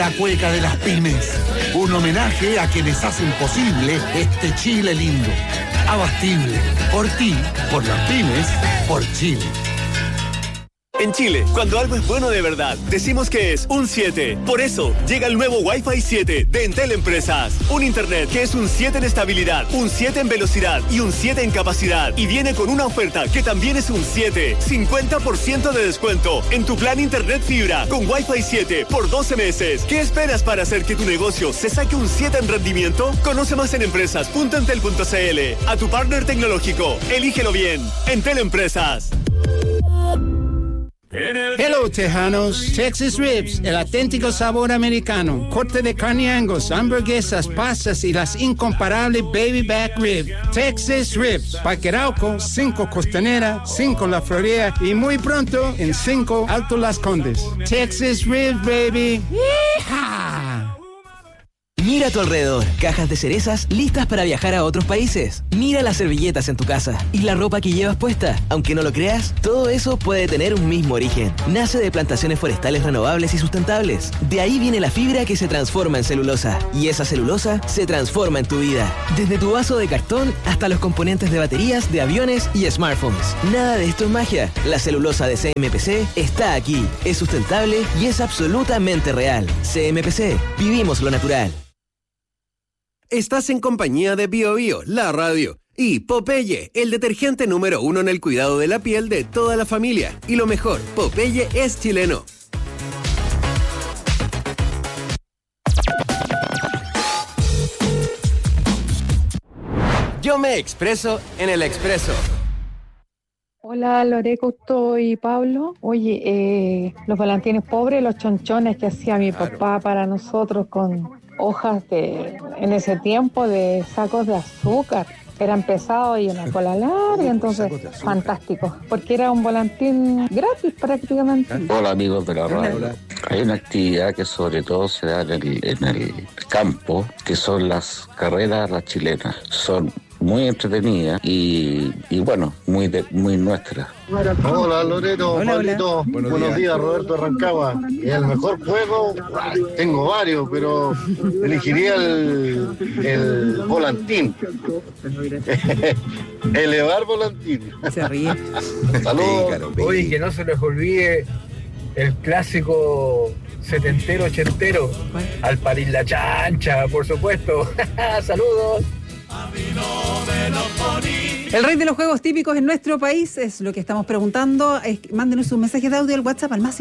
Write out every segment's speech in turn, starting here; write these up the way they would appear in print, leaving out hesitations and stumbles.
la cueca de las pymes. Un homenaje a quienes hacen posible este Chile lindo. Abastible. Por ti, por las pymes, por Chile. En Chile, cuando algo es bueno de verdad, decimos que es un 7. Por eso, llega el nuevo Wi-Fi 7 de Entel Empresas. Un internet que es un 7 en estabilidad, un 7 en velocidad y un 7 en capacidad. Y viene con una oferta que también es un 7. 50% de descuento en tu plan internet fibra con Wi-Fi 7 por 12 meses. ¿Qué esperas para hacer que tu negocio se saque un 7 en rendimiento? Conoce más en empresas.entel.cl. A tu partner tecnológico, elígelo bien. Entel Empresas. Hello, tejanos. Texas Ribs, el auténtico sabor americano. Corte de carne Angus, hamburguesas, pastas y las incomparables baby back rib. Texas Ribs. Parque Arauco, 5 Costanera, 5 La Florida y muy pronto en 5 Alto Las Condes. Texas Ribs, baby. ¡Yeehaw! Mira a tu alrededor, cajas de cerezas listas para viajar a otros países. Mira las servilletas en tu casa y la ropa que llevas puesta. Aunque no lo creas, todo eso puede tener un mismo origen. Nace de plantaciones forestales renovables y sustentables. De ahí viene la fibra que se transforma en celulosa. Y esa celulosa se transforma en tu vida. Desde tu vaso de cartón hasta los componentes de baterías, de aviones y smartphones. Nada de esto es magia. La celulosa de CMPC está aquí. Es sustentable y es absolutamente real. CMPC. Vivimos lo natural. Estás en compañía de Bio Bio, la radio, y Popeye, el detergente número 1 en el cuidado de la piel de toda la familia. Y lo mejor, Popeye es chileno. Yo me expreso en el Expreso. Hola Lore, Gusto y Pablo. Oye, los volantines pobres, los chonchones que hacía mi papá para nosotros con hojas en ese tiempo de sacos de azúcar. Eran pesados y una cola larga, entonces fantástico, porque era un volantín gratis prácticamente. Hola amigos de la radio. Hay una actividad que sobre todo se da en el campo, que son las carreras las chilenas. Son muy entretenidas y bueno, muy nuestras. Hola Loreto, Pablito, buenos días Roberto Rancagua. El mejor juego, tengo varios, pero elegiría el volantín. Elevar volantín. Se ríe. Saludos. Oye, que no se les olvide el clásico setentero, ochentero, al París la chancha, por supuesto. Saludos. El rey de los juegos típicos en nuestro país es lo que estamos preguntando. Mándenos sus mensajes de audio al WhatsApp al más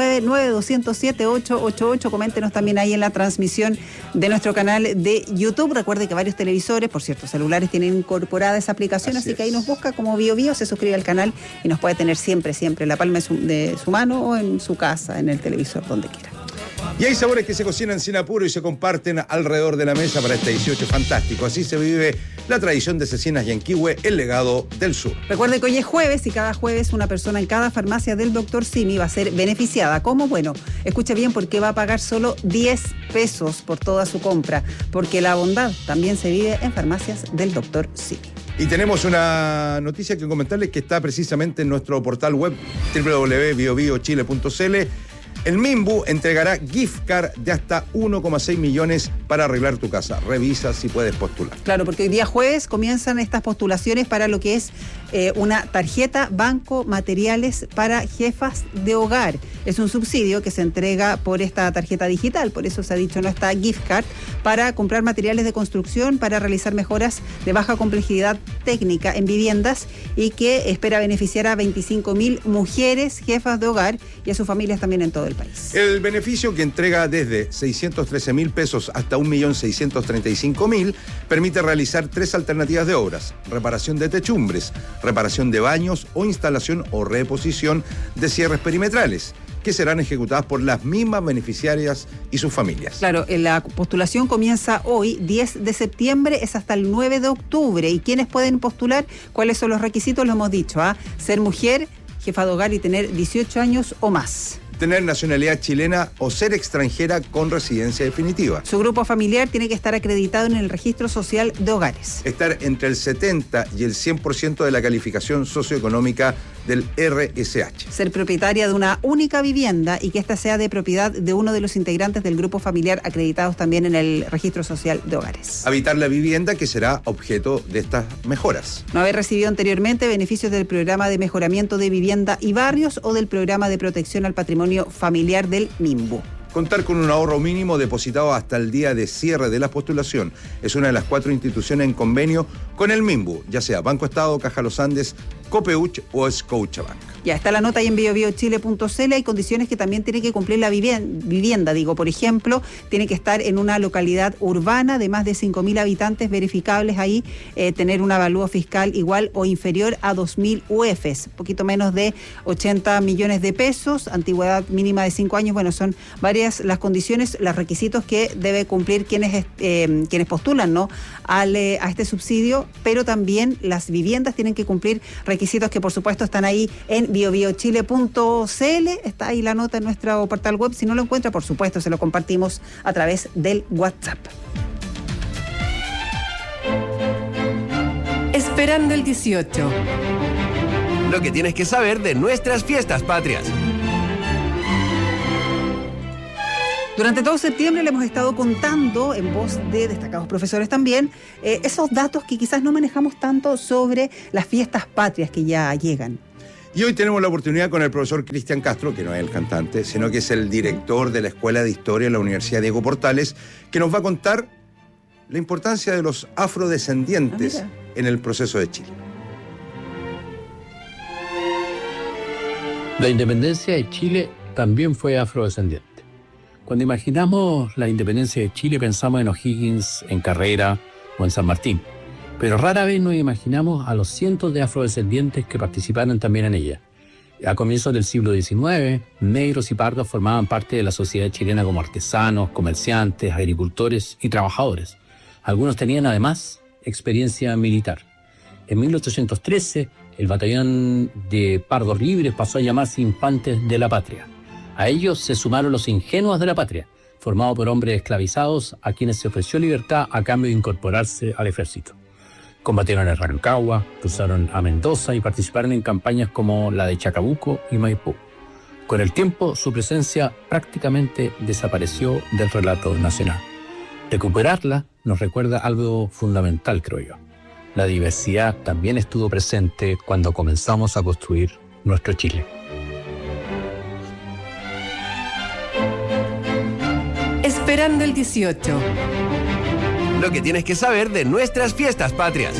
569-9207-888. Coméntenos también ahí en la transmisión de nuestro canal de YouTube. Recuerde que varios televisores, por cierto, celulares, tienen incorporada esa aplicación, así que ahí nos busca como Bio Bio, se suscribe al canal y nos puede tener siempre en la palma de su mano o en su casa, en el televisor, donde quiera. Y hay sabores que se cocinan sin apuro y se comparten alrededor de la mesa para este 18 fantástico. Así se vive la tradición de Cecinas Yanquihue, el legado del sur. Recuerde que hoy es jueves y cada jueves una persona en cada farmacia del Dr. Simi va a ser beneficiada. ¿Cómo? Bueno, escuche bien, porque va a pagar solo 10 pesos por toda su compra, porque la bondad también se vive en farmacias del Dr. Simi. Y tenemos una noticia que comentarles que está precisamente en nuestro portal web www.biobiochile.cl. El Minbu entregará gift card de hasta 1,6 millones para arreglar tu casa. Revisa si puedes postular. Claro, porque hoy día jueves comienzan estas postulaciones para lo que es una tarjeta Banco Materiales para Jefas de Hogar. Es un subsidio que se entrega por esta tarjeta digital, por eso se ha dicho no está gift card, para comprar materiales de construcción, para realizar mejoras de baja complejidad técnica en viviendas y que espera beneficiar a 25.000 mujeres jefas de hogar y a sus familias también en todo el país. El beneficio, que entrega desde 613.000 pesos hasta 1.635.000, permite realizar 3 alternativas de obras: reparación de techumbres, reparación de baños o instalación o reposición de cierres perimetrales, que serán ejecutadas por las mismas beneficiarias y sus familias. Claro, la postulación comienza hoy, 10 de septiembre, es hasta el 9 de octubre. ¿Y quiénes pueden postular? ¿Cuáles son los requisitos? Lo hemos dicho, ser mujer, jefa de hogar y tener 18 años o más. Tener nacionalidad chilena o ser extranjera con residencia definitiva. Su grupo familiar tiene que estar acreditado en el Registro Social de Hogares. Estar entre el 70 y el 100% de la calificación socioeconómica del RSH. Ser propietaria de una única vivienda y que ésta sea de propiedad de uno de los integrantes del grupo familiar acreditados también en el Registro Social de Hogares. Habitar la vivienda que será objeto de estas mejoras. No haber recibido anteriormente beneficios del programa de mejoramiento de vivienda y barrios o del programa de protección al patrimonio familiar del MIMBU. Contar con un ahorro mínimo depositado hasta el día de cierre de la postulación. Es una de las 4 instituciones en convenio con el MIMBU, ya sea Banco Estado, Caja Los Andes, Copeuch o Scotiabank. Ya está la nota ahí en biobiochile.cl. Hay condiciones que también tiene que cumplir la vivienda. Por ejemplo, tiene que estar en una localidad urbana de más de 5.000 habitantes verificables ahí, tener un avalúo fiscal igual o inferior a 2.000 UFs, poquito menos de 80 millones de pesos, antigüedad mínima de 5 años. Bueno, son varias las condiciones, los requisitos que debe cumplir quienes postulan, ¿no?, a este subsidio, pero también las viviendas tienen que cumplir requisitos que por supuesto están ahí en biobiochile.cl. Está ahí la nota en nuestro portal web. Si no lo encuentra, por supuesto, se lo compartimos a través del WhatsApp. Esperando el 18. Lo que tienes que saber de nuestras fiestas patrias. Durante todo septiembre le hemos estado contando, en voz de destacados profesores también, esos datos que quizás no manejamos tanto sobre las fiestas patrias que ya llegan. Y hoy tenemos la oportunidad con el profesor Cristian Castro, que no es el cantante, sino que es el director de la Escuela de Historia de la Universidad Diego Portales, que nos va a contar la importancia de los afrodescendientes en el proceso de Chile. La independencia de Chile también fue afrodescendiente. Cuando imaginamos la independencia de Chile pensamos en O'Higgins, en Carrera o en San Martín, pero rara vez nos imaginamos a los cientos de afrodescendientes que participaron también en ella. A comienzos del siglo XIX, negros y pardos formaban parte de la sociedad chilena como artesanos, comerciantes, agricultores y trabajadores. Algunos tenían además experiencia militar. En 1813, el batallón de pardos libres pasó a llamarse Infantes de la Patria. A ellos se sumaron los Ingenuos de la Patria, formados por hombres esclavizados a quienes se ofreció libertad a cambio de incorporarse al ejército. Combatieron en Rancagua, cruzaron a Mendoza y participaron en campañas como la de Chacabuco y Maipú. Con el tiempo, su presencia prácticamente desapareció del relato nacional. Recuperarla nos recuerda algo fundamental, creo yo. La diversidad también estuvo presente cuando comenzamos a construir nuestro Chile. Esperando el 18. Lo que tienes que saber de nuestras fiestas patrias.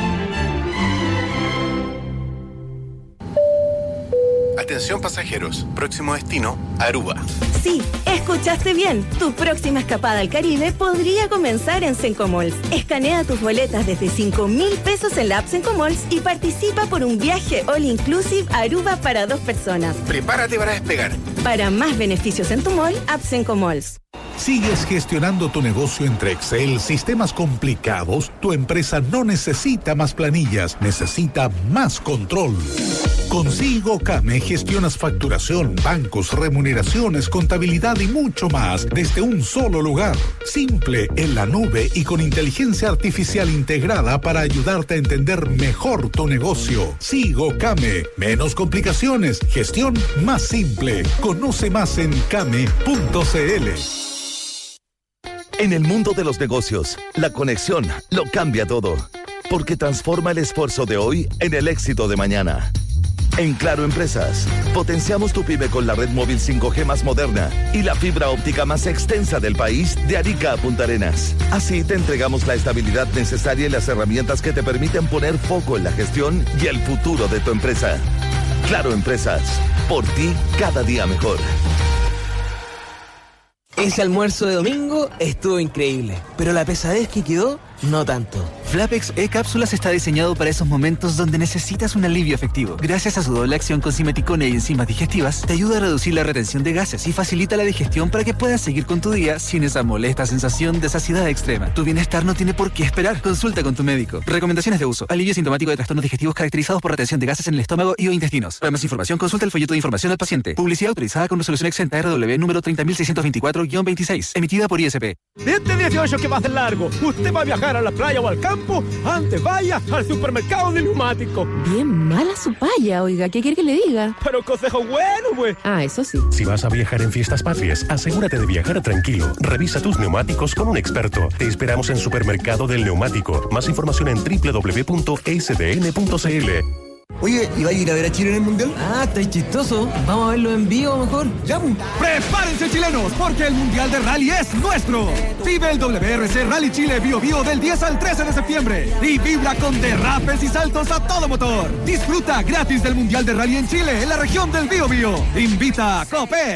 Atención pasajeros, próximo destino, Aruba. Sí, escuchaste bien. Tu próxima escapada al Caribe podría comenzar en Sencomalls. Escanea tus boletas desde 5.000 pesos en la app Sencomalls y participa por un viaje all inclusive a Aruba para 2 personas. Prepárate para despegar. Para más beneficios en tu mall, app Sencomalls. ¿Sigues gestionando tu negocio entre Excel, sistemas complicados? Tu empresa no necesita más planillas, necesita más control. Con SIGOCAME gestionas facturación, bancos, remuneraciones, contabilidad y mucho más desde un solo lugar. Simple, en la nube y con inteligencia artificial integrada para ayudarte a entender mejor tu negocio. SIGOCAME, menos complicaciones, gestión más simple. Conoce más en came.cl. En el mundo de los negocios, la conexión lo cambia todo, porque transforma el esfuerzo de hoy en el éxito de mañana. En Claro Empresas, potenciamos tu pyme con la red móvil 5G más moderna y la fibra óptica más extensa del país de Arica a Punta Arenas. Así te entregamos la estabilidad necesaria y las herramientas que te permiten poner foco en la gestión y el futuro de tu empresa. Claro Empresas, por ti cada día mejor. Ese almuerzo de domingo estuvo increíble, pero la pesadez que quedó, no tanto. Flapex E-Cápsulas está diseñado para esos momentos donde necesitas un alivio efectivo. Gracias a su doble acción con simeticona y enzimas digestivas, te ayuda a reducir la retención de gases y facilita la digestión para que puedas seguir con tu día sin esa molesta sensación de saciedad extrema. Tu bienestar no tiene por qué esperar. Consulta con tu médico. Recomendaciones de uso. Alivio sintomático de trastornos digestivos caracterizados por retención de gases en el estómago y o intestinos. Para más información, consulta el folleto de información al paciente. Publicidad autorizada con resolución exenta RW número 30.624-26, emitida por ISP. Este 18 que va a ser largo, usted va a viajar a la playa o al campo po. Antes vaya al supermercado de neumáticos. Bien mala su paya, oiga. ¿Qué quiere que le diga? Pero consejo bueno, pues. Ah, eso sí. Si vas a viajar en Fiestas Patrias, asegúrate de viajar tranquilo. Revisa tus neumáticos con un experto. Te esperamos en Supermercado del Neumático. Más información en www.sdn.cl. Oye, ¿y va a ir a ver a Chile en el Mundial? Ah, está chistoso. Vamos a verlo en vivo mejor. ¡Ya! ¡Prepárense, chilenos! Porque el Mundial de Rally es nuestro. Vive el WRC Rally Chile Bio Bio del 10 al 13 de septiembre. Y vibra con derrapes y saltos a todo motor. Disfruta gratis del Mundial de Rally en Chile, en la región del Bio Bio. Invita a Copec.